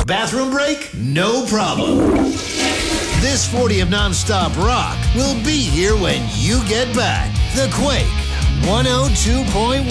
Bathroom break? No problem. This 40 of nonstop rock will be here when you get back. The Quake 102.1.